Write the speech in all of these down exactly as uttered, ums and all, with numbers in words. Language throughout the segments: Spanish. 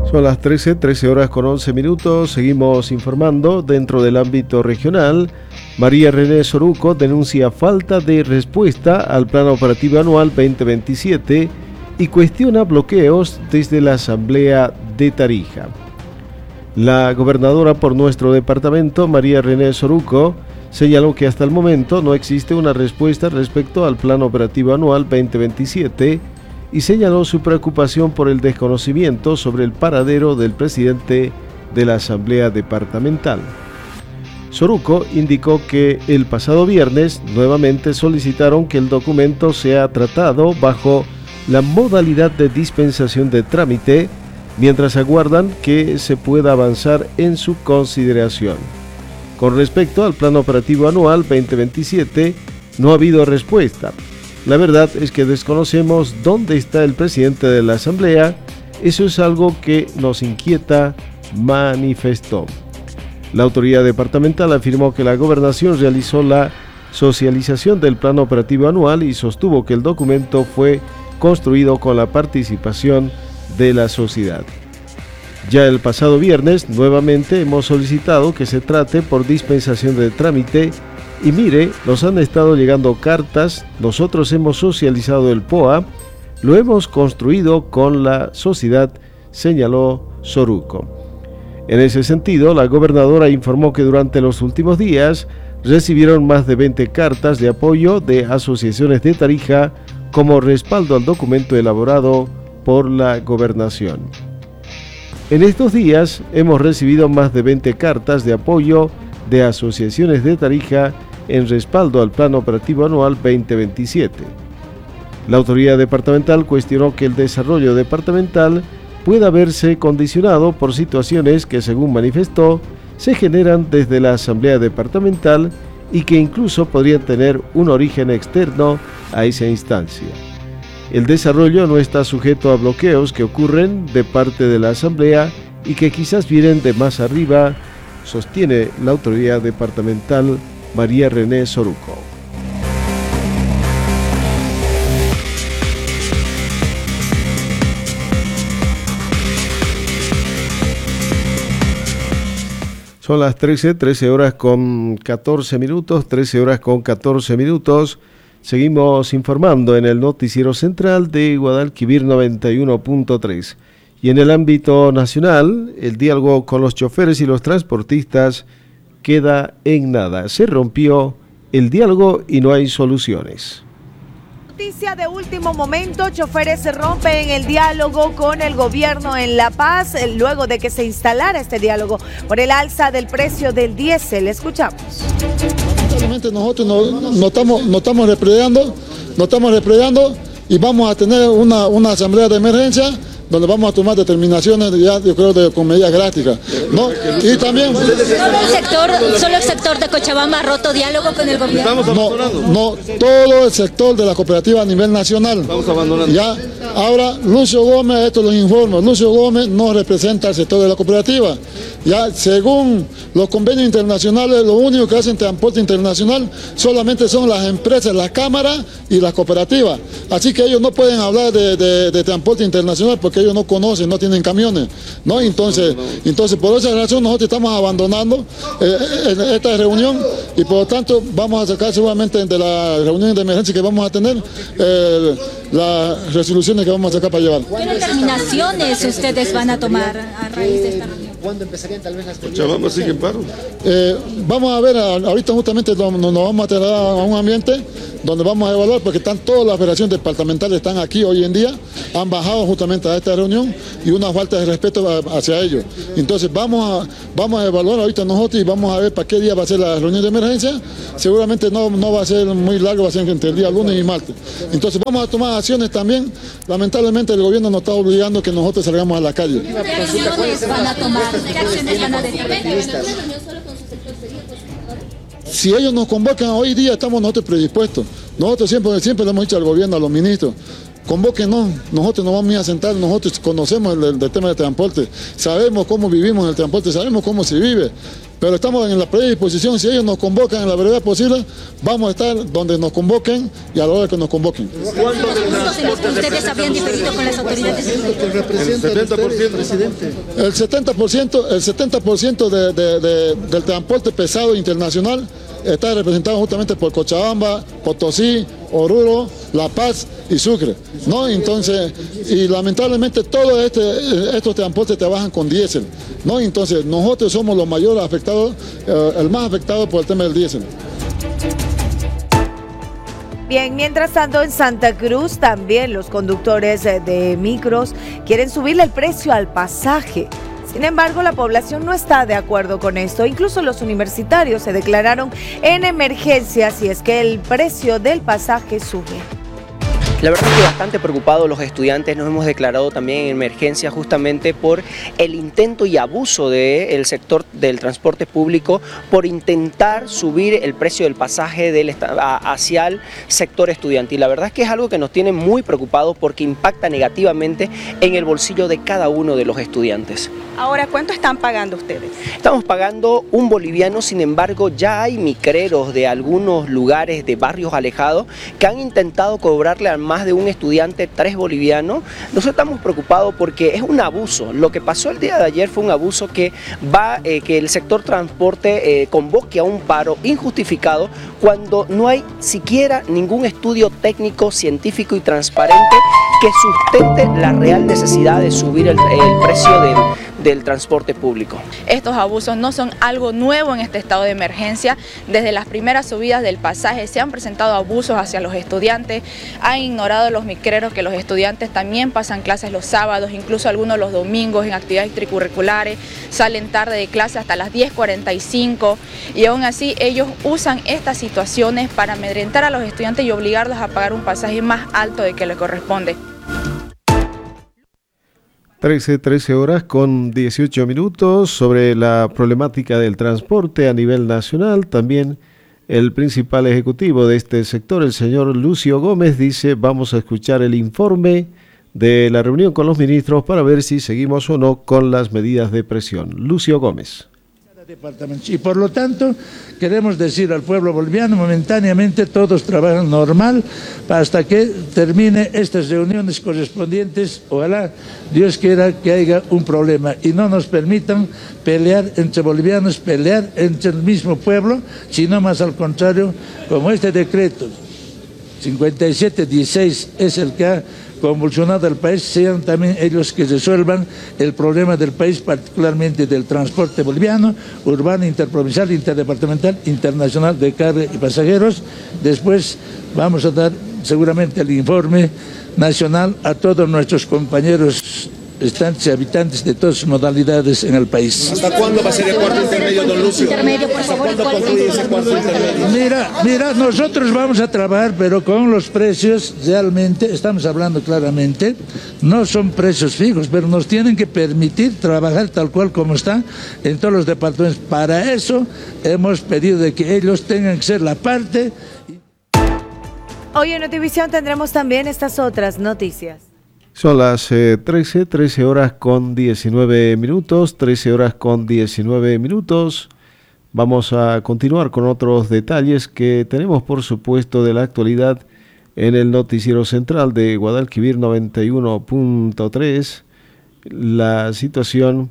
Son las trece, trece horas con once minutos. Seguimos informando. Dentro del ámbito regional, María René Soruco denuncia falta de respuesta al Plan Operativo Anual veinte veintisiete y cuestiona bloqueos desde la Asamblea de Tarija. La gobernadora por nuestro departamento, María René Soruco, señaló que hasta el momento no existe una respuesta respecto al Plan Operativo Anual veinte veintisiete y señaló su preocupación por el desconocimiento sobre el paradero del presidente de la Asamblea Departamental. Soruco indicó que el pasado viernes nuevamente solicitaron que el documento sea tratado bajo la modalidad de dispensación de trámite, mientras aguardan que se pueda avanzar en su consideración. Con respecto al Plan Operativo Anual veinte veintisiete, no ha habido respuesta. La verdad es que desconocemos dónde está el presidente de la Asamblea. Eso es algo que nos inquieta, manifestó. La autoridad departamental afirmó que la gobernación realizó la socialización del Plan Operativo Anual y sostuvo que el documento fue construido con la participación de la sociedad. Ya el pasado viernes, nuevamente hemos solicitado que se trate por dispensación de trámite y mire, nos han estado llegando cartas, nosotros hemos socializado el P O A, lo hemos construido con la sociedad, señaló Soruco. En ese sentido, la gobernadora informó que durante los últimos días recibieron más de veinte cartas de apoyo de asociaciones de Tarija como respaldo al documento elaborado por la gobernación. En estos días hemos recibido más de veinte cartas de apoyo de asociaciones de Tarija en respaldo al Plan Operativo Anual veinte veintisiete. La autoridad departamental cuestionó que el desarrollo departamental pueda verse condicionado por situaciones que, según manifestó, se generan desde la Asamblea Departamental y que incluso podrían tener un origen externo a esa instancia. El desarrollo no está sujeto a bloqueos que ocurren de parte de la Asamblea y que quizás vienen de más arriba, sostiene la autoridad departamental María René Soruco. Son las trece, trece horas con catorce minutos, trece horas con catorce minutos. Seguimos informando en el noticiero central de Guadalquivir noventa y uno punto tres. Y en el ámbito nacional, el diálogo con los choferes y los transportistas queda en nada. Se rompió el diálogo y no hay soluciones. Noticia de último momento, choferes se rompen el diálogo con el gobierno en La Paz luego de que se instalara este diálogo por el alza del precio del diésel. Escuchamos. Lamentablemente nosotros no, no, estamos, no estamos replegando, no estamos replegando y vamos a tener una, una asamblea de emergencia donde vamos a tomar determinaciones, ya, yo creo, de, con medidas drásticas, ¿no? Y también... ¿Solo el sector, solo el sector de Cochabamba ha roto diálogo con el gobierno? No, no, todo el sector de la cooperativa a nivel nacional. Vamos abandonando. Ya, ahora, Lucio Gómez, esto lo informo, Lucio Gómez no representa al sector de la cooperativa. Ya, según los convenios internacionales, lo único que hacen transporte internacional solamente son las empresas, las cámaras y las cooperativas. Así que ellos no pueden hablar de, de, de transporte internacional porque ellos no conocen, no tienen camiones, ¿no? Entonces, entonces por esa razón nosotros estamos abandonando eh, esta reunión y por lo tanto vamos a sacar seguramente de la reunión de emergencia que vamos a tener eh, las resoluciones que vamos a sacar para llevar. ¿Qué determinaciones ustedes van a tomar a raíz de esta reunión? ¿Cuándo empezarían tal vez las Cochabamba sigue en paro. Eh, vamos a ver, ahorita justamente nos, nos vamos a trasladar a un ambiente donde vamos a evaluar, porque están todas las operaciones departamentales están aquí hoy en día, han bajado justamente a esta reunión y una falta de respeto hacia ellos. Entonces vamos a, vamos a evaluar ahorita nosotros y vamos a ver para qué día va a ser la reunión de emergencia. Seguramente no, no va a ser muy largo, va a ser entre el día lunes y martes. Entonces vamos a tomar acciones también. Lamentablemente el gobierno nos está obligando que nosotros salgamos a la calle. ¿Qué acciones van a tomar? ¿Qué acciones van a defender? Si ellos nos convocan hoy día, estamos nosotros predispuestos. Nosotros siempre, siempre le hemos dicho al gobierno, a los ministros, convóquenos, nosotros nos vamos a ir a sentar, nosotros conocemos el, el, el tema del transporte, sabemos cómo vivimos en el transporte, sabemos cómo se vive. pero estamos en la predisposición, si ellos nos convocan en la brevedad posible, vamos a estar donde nos convoquen y a la hora que nos convoquen. ¿Cuántos puntos en los que ustedes habían diferido con las autoridades? El setenta por ciento, presidente. El setenta por ciento, el setenta por ciento de, de, de, del transporte pesado internacional está representado justamente por Cochabamba, Potosí, Oruro, La Paz y Sucre, ¿no? Entonces, y lamentablemente todos este, estos transportes trabajan con diésel, ¿no? Entonces, nosotros somos los mayores afectados, eh, el más afectado por el tema del diésel. Bien, mientras tanto en Santa Cruz también los conductores de micros quieren subirle el precio al pasaje. Sin embargo, la población no está de acuerdo con esto. Incluso los universitarios se declararon en emergencia si es que el precio del pasaje sube. La verdad es que bastante preocupados los estudiantes, nos hemos declarado también en emergencia justamente por el intento y abuso del sector del transporte público por intentar subir el precio del pasaje del, hacia el sector estudiantil. La verdad es que es algo que nos tiene muy preocupados porque impacta negativamente en el bolsillo de cada uno de los estudiantes. Ahora, ¿cuánto están pagando ustedes? Estamos pagando un boliviano, sin embargo, ya hay micreros de algunos lugares de barrios alejados que han intentado cobrarle a más de un estudiante tres bolivianos. Nosotros estamos preocupados porque es un abuso. Lo que pasó el día de ayer fue un abuso que va, eh, que el sector transporte eh, convoque a un paro injustificado cuando no hay siquiera ningún estudio técnico, científico y transparente que sustente la real necesidad de subir el, el precio del, del transporte público. Estos abusos no son algo nuevo en este estado de emergencia. Desde las primeras subidas del pasaje se han presentado abusos hacia los estudiantes, han ignorado los micreros que los estudiantes también pasan clases los sábados, incluso algunos los domingos en actividades extracurriculares, salen tarde de clase hasta las diez cuarenta y cinco y aún así ellos usan estas situaciones para amedrentar a los estudiantes y obligarlos a pagar un pasaje más alto de que le corresponde. trece, trece horas con dieciocho minutos sobre la problemática del transporte a nivel nacional. También el principal ejecutivo de este sector, el señor Lucio Gómez, dice: vamos a escuchar el informe de la reunión con los ministros para ver si seguimos o no con las medidas de presión. Lucio Gómez. Y por lo tanto queremos decir al pueblo boliviano, momentáneamente todos trabajan normal hasta que termine estas reuniones correspondientes. Ojalá Dios quiera que haya un problema y no nos permitan pelear entre bolivianos, pelear entre el mismo pueblo, sino más al contrario, como este decreto cincuenta y siete dieciséis es el que ha convulsionado al país, sean también ellos que resuelvan el problema del país, particularmente del transporte boliviano, urbano, interprovincial, interdepartamental, internacional de carga y pasajeros. Después vamos a dar seguramente el informe nacional a todos nuestros compañeros estantes y habitantes de todas sus modalidades en el país. ¿Hasta cuándo va a ser el cuarto intermedio, don Lucio? Intermedio, por favor, ¿Hasta cuándo concluye ese cuarto intermedio? Mira, mira, nosotros vamos a trabajar, pero con los precios realmente, estamos hablando claramente, no son precios fijos, pero nos tienen que permitir trabajar tal cual como está en todos los departamentos. Para eso hemos pedido de que ellos tengan que ser la parte. Hoy en Notivisión tendremos también estas otras noticias. Son las eh, trece, trece horas con diecinueve minutos, trece horas con diecinueve minutos. Vamos a continuar con otros detalles que tenemos, por supuesto, de la actualidad en el noticiero central de Guadalquivir noventa y uno punto tres. La situación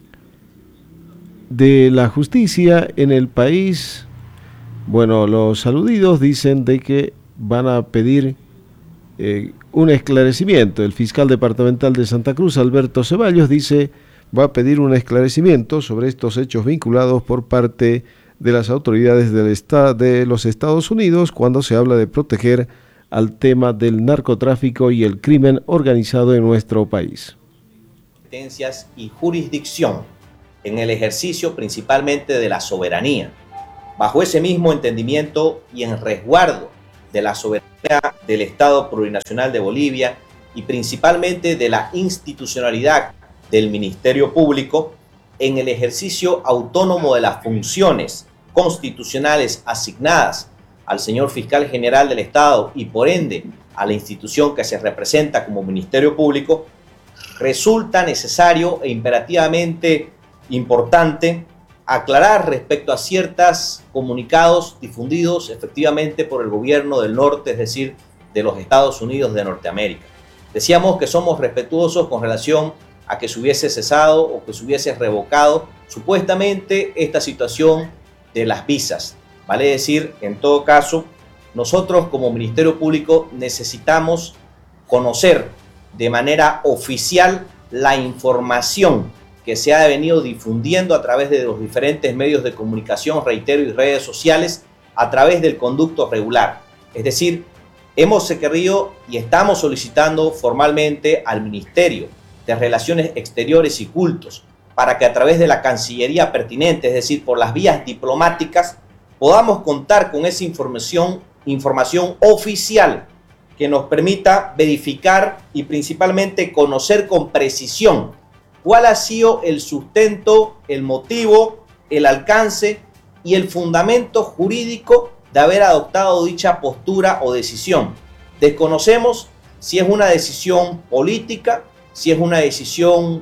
de la justicia en el país. Bueno, los aludidos dicen de que van a pedir eh, un esclarecimiento. El fiscal departamental de Santa Cruz, Alberto Ceballos, dice va a pedir un esclarecimiento sobre estos hechos vinculados por parte de las autoridades del estado de los Estados Unidos cuando se habla de proteger al tema del narcotráfico y el crimen organizado en nuestro país. Competencias y jurisdicción en el ejercicio principalmente de la soberanía. Bajo ese mismo entendimiento y en resguardo de la soberanía del Estado Plurinacional de Bolivia y principalmente de la institucionalidad del Ministerio Público en el ejercicio autónomo de las funciones constitucionales asignadas al señor Fiscal General del Estado y por ende a la institución que se representa como Ministerio Público, resulta necesario e imperativamente importante aclarar respecto a ciertos comunicados difundidos efectivamente por el gobierno del norte, es decir, de los Estados Unidos de Norteamérica. Decíamos que somos respetuosos con relación a que se hubiese cesado o que se hubiese revocado supuestamente esta situación de las visas. Vale decir, en todo caso, nosotros como Ministerio Público necesitamos conocer de manera oficial la información que se ha venido difundiendo a través de los diferentes medios de comunicación, reitero, y redes sociales, a través del conducto regular. Es decir, hemos querido y estamos solicitando formalmente al Ministerio de Relaciones Exteriores y Cultos para que a través de la Cancillería pertinente, es decir, por las vías diplomáticas, podamos contar con esa información, información oficial que nos permita verificar y principalmente conocer con precisión cuál ha sido el sustento, el motivo, el alcance y el fundamento jurídico de haber adoptado dicha postura o decisión. Desconocemos si es una decisión política, si es una decisión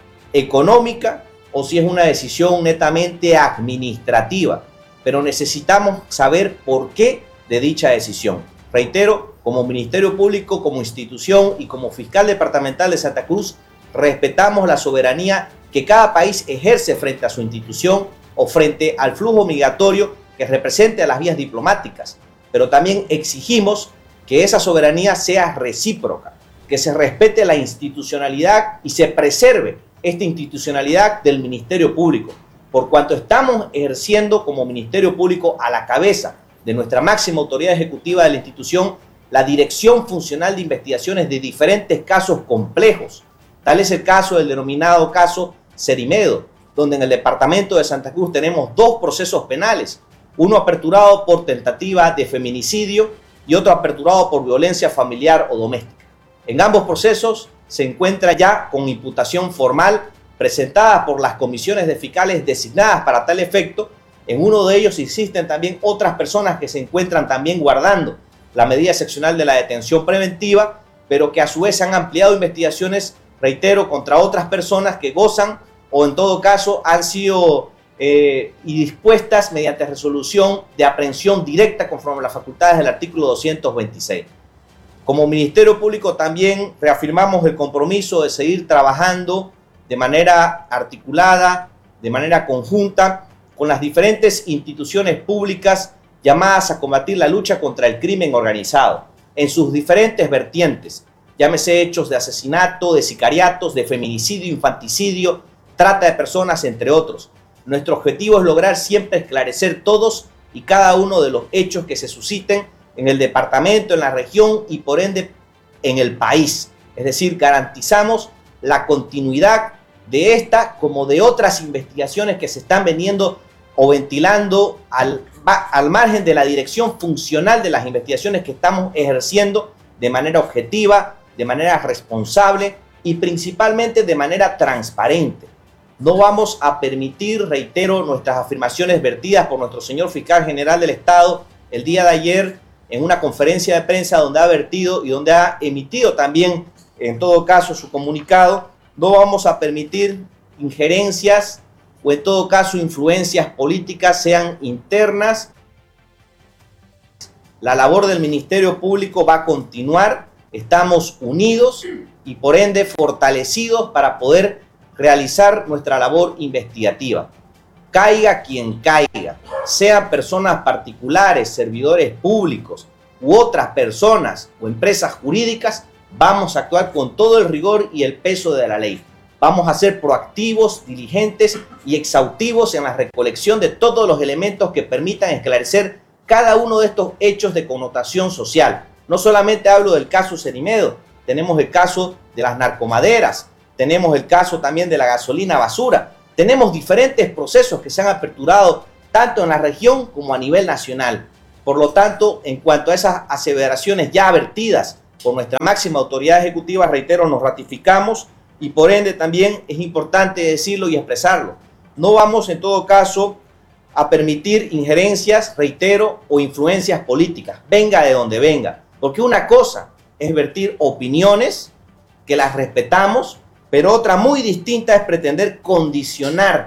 económica o si es una decisión netamente administrativa, pero necesitamos saber por qué de dicha decisión. Reitero, como Ministerio Público, como institución y como fiscal departamental de Santa Cruz, respetamos la soberanía que cada país ejerce frente a su institución o frente al flujo migratorio que represente a las vías diplomáticas, pero también exigimos que esa soberanía sea recíproca, que se respete la institucionalidad y se preserve esta institucionalidad del Ministerio Público, por cuanto estamos ejerciendo como Ministerio Público a la cabeza de nuestra máxima autoridad ejecutiva de la institución la dirección funcional de investigaciones de diferentes casos complejos. Tal es el caso del denominado caso Cerimedo, donde en el departamento de Santa Cruz tenemos dos procesos penales, uno aperturado por tentativa de feminicidio y otro aperturado por violencia familiar o doméstica. En ambos procesos se encuentra ya con imputación formal presentada por las comisiones de fiscales designadas para tal efecto. En uno de ellos existen también otras personas que se encuentran también guardando la medida excepcional de la detención preventiva, pero que a su vez han ampliado investigaciones, reitero, contra otras personas que gozan o en todo caso han sido eh, y dispuestas mediante resolución de aprehensión directa conforme a las facultades del artículo doscientos veintiséis. Como Ministerio Público también reafirmamos el compromiso de seguir trabajando de manera articulada, de manera conjunta, con las diferentes instituciones públicas llamadas a combatir la lucha contra el crimen organizado en sus diferentes vertientes, llámese hechos de asesinato, de sicariatos, de feminicidio, infanticidio, trata de personas, entre otros. Nuestro objetivo es lograr siempre esclarecer todos y cada uno de los hechos que se susciten en el departamento, en la región y por ende en el país. Es decir, garantizamos la continuidad de esta como de otras investigaciones que se están veniendo o ventilando al, al margen de la dirección funcional de las investigaciones que estamos ejerciendo de manera objetiva, de manera responsable y principalmente de manera transparente. No vamos a permitir, reitero, nuestras afirmaciones vertidas por nuestro señor fiscal general del Estado el día de ayer en una conferencia de prensa donde ha vertido y donde ha emitido también, en todo caso, su comunicado. No vamos a permitir injerencias o en todo caso influencias políticas, sean internas. La labor del Ministerio Público va a continuar. Estamos unidos y por ende fortalecidos para poder realizar nuestra labor investigativa. Caiga quien caiga, sean personas particulares, servidores públicos u otras personas o empresas jurídicas, vamos a actuar con todo el rigor y el peso de la ley. Vamos a ser proactivos, diligentes y exhaustivos en la recolección de todos los elementos que permitan esclarecer cada uno de estos hechos de connotación social. No solamente hablo del caso Cerimedo, tenemos el caso de las narcomaderas, tenemos el caso también de la gasolina basura. Tenemos diferentes procesos que se han aperturado tanto en la región como a nivel nacional. Por lo tanto, en cuanto a esas aseveraciones ya vertidas por nuestra máxima autoridad ejecutiva, reitero, nos ratificamos y por ende también es importante decirlo y expresarlo. No vamos en todo caso a permitir injerencias, reitero, o influencias políticas, venga de donde venga. Porque una cosa es vertir opiniones que las respetamos, pero otra muy distinta es pretender condicionar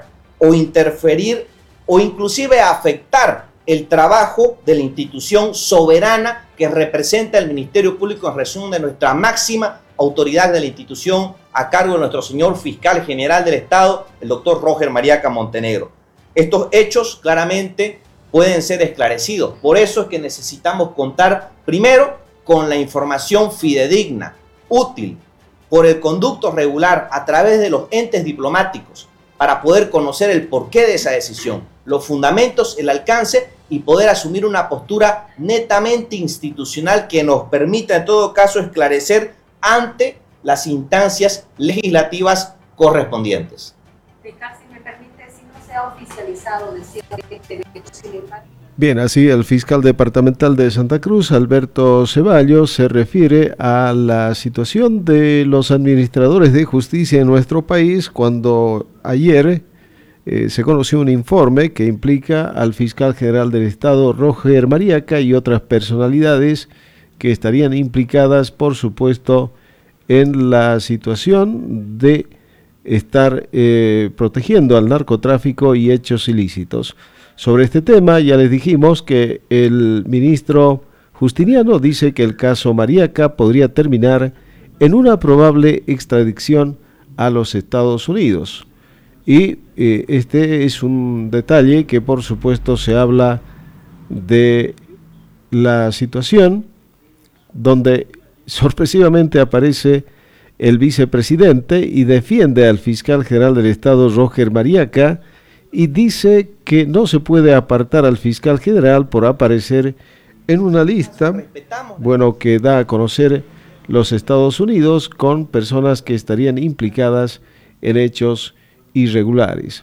o interferir o inclusive afectar el trabajo de la institución soberana que representa el Ministerio Público en resumen de nuestra máxima autoridad de la institución a cargo de nuestro señor fiscal general del Estado, el doctor Roger Mariaca Montenegro. Estos hechos claramente pueden ser esclarecidos. Por eso es que necesitamos contar primero con la información fidedigna, útil, por el conducto regular a través de los entes diplomáticos para poder conocer el porqué de esa decisión, los fundamentos, el alcance y poder asumir una postura netamente institucional que nos permita en todo caso esclarecer ante las instancias legislativas correspondientes. Si me permite, si no se ha oficializado de cierto sin embargo. Bien, así el fiscal departamental de Santa Cruz, Alberto Ceballos, se refiere a la situación de los administradores de justicia en nuestro país cuando ayer eh, se conoció un informe que implica al fiscal general del Estado, Roger Mariaca, y otras personalidades que estarían implicadas, por supuesto, en la situación de estar eh, protegiendo al narcotráfico y hechos ilícitos. Sobre este tema ya les dijimos que el ministro Justiniano dice que el caso Mariaca podría terminar en una probable extradición a los Estados Unidos. Y eh, este es un detalle que por supuesto se habla de la situación donde sorpresivamente aparece el vicepresidente y defiende al fiscal general del Estado, Roger Mariaca, y dice que no se puede apartar al fiscal general por aparecer en una lista, bueno, que da a conocer los Estados Unidos con personas que estarían implicadas en hechos irregulares.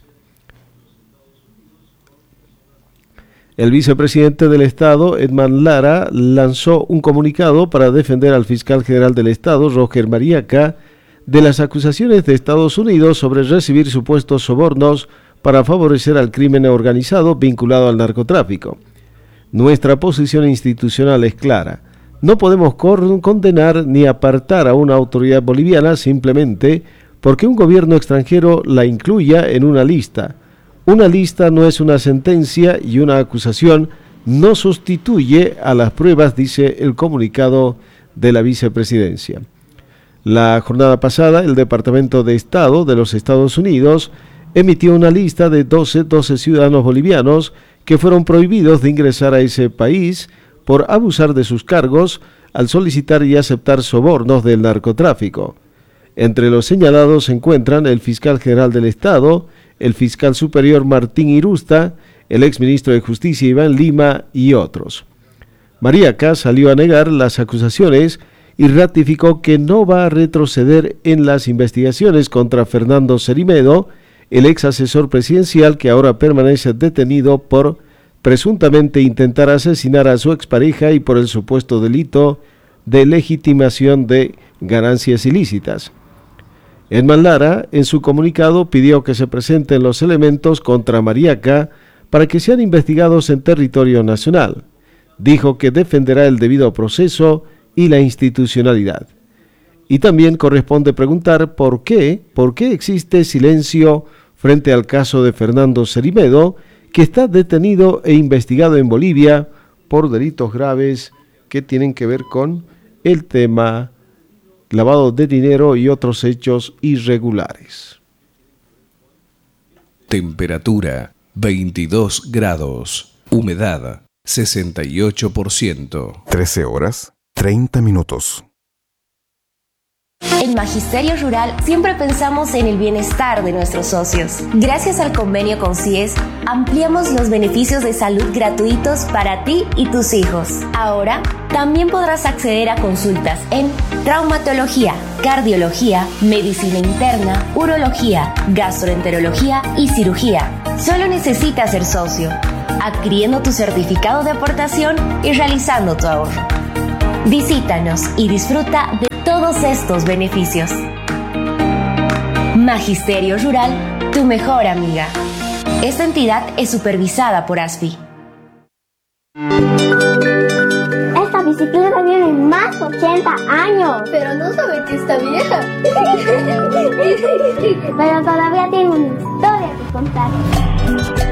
El vicepresidente del Estado, Edman Lara, lanzó un comunicado para defender al fiscal general del Estado, Roger Mariaca, de las acusaciones de Estados Unidos sobre recibir supuestos sobornos para favorecer al crimen organizado vinculado al narcotráfico. Nuestra posición institucional es clara. No podemos condenar ni apartar a una autoridad boliviana simplemente porque un gobierno extranjero la incluya en una lista. Una lista no es una sentencia y una acusación no sustituye a las pruebas, dice el comunicado de la vicepresidencia. La jornada pasada, el Departamento de Estado de los Estados Unidos emitió una lista de doce, doce ciudadanos bolivianos que fueron prohibidos de ingresar a ese país por abusar de sus cargos al solicitar y aceptar sobornos del narcotráfico. Entre los señalados se encuentran el fiscal general del Estado, el fiscal superior Martín Irusta, el exministro de Justicia Iván Lima y otros. Mariaca salió a negar las acusaciones y ratificó que no va a retroceder en las investigaciones contra Fernando Cerimedo, el ex asesor presidencial que ahora permanece detenido por presuntamente intentar asesinar a su expareja y por el supuesto delito de legitimación de ganancias ilícitas. Edman Lara, en su comunicado, pidió que se presenten los elementos contra Mariaca para que sean investigados en territorio nacional. Dijo que defenderá el debido proceso y la institucionalidad. Y también corresponde preguntar por qué, por qué existe silencio frente al caso de Fernando Cerimedo, que está detenido e investigado en Bolivia por delitos graves que tienen que ver con el tema lavado de dinero y otros hechos irregulares. Temperatura veintidós grados, humedad sesenta y ocho por ciento. trece horas, treinta minutos. En Magisterio Rural siempre pensamos en el bienestar de nuestros socios. Gracias al convenio con C I E S, ampliamos los beneficios de salud gratuitos para ti y tus hijos. Ahora, también podrás acceder a consultas en traumatología, cardiología, medicina interna, urología, gastroenterología y cirugía. Solo necesitas ser socio, adquiriendo tu certificado de aportación y realizando tu ahorro. Visítanos y disfruta de todos estos beneficios. Magisterio Rural, tu mejor amiga. Esta entidad es supervisada por A S F I. Esta bicicleta tiene más de ochenta años. Pero no sabe que está vieja. Pero todavía tiene una historia que contar.